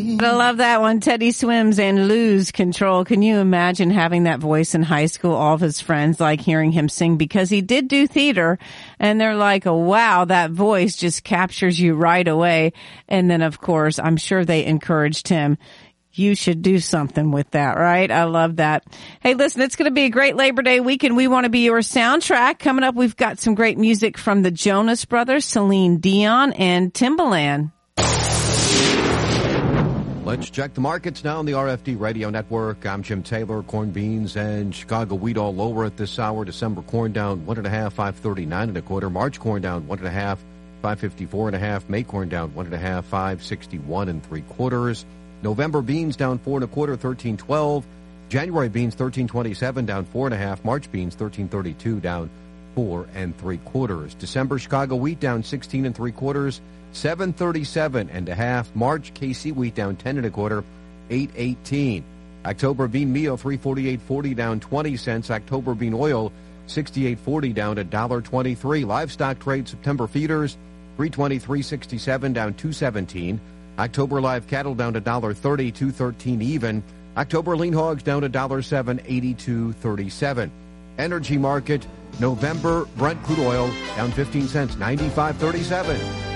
I love that one. Teddy Swims and Lose Control. Can you imagine having that voice in high school? All of his friends like hearing him sing because he did do theater and they're like, oh, wow, that voice just captures you right away. And then, of course, I'm sure they encouraged him. You should do something with that, right? I love that. Hey, listen, it's going to be a great Labor Day weekend. We want to be your soundtrack. Coming up, we've got some great music from the Jonas Brothers, Celine Dion, and Timbaland. Let's check the markets now on the RFD Radio Network. I'm Jim Taylor. Corn, beans, and Chicago wheat all lower at this hour. December corn down 1.5, 539 1/4. March corn down 1.5, 554 1/2. May corn down 1.5, 561 3/4. November beans down 4 1/4, 13.12. January beans 13.27, down 4 1/2. March beans 13.32, down 4 3/4. December Chicago wheat down 16 3/4. 737 1/2. March KC wheat down 10 1/4, 818. October bean meal 348.40 down 20 cents. October bean oil 68.40 down $1.23. Livestock trade September feeders 323.67 down 217. October live cattle down $1.30, 213 even. October lean hogs down $1.07, 82.37. Energy market November Brent crude oil down 15 cents, 95.37.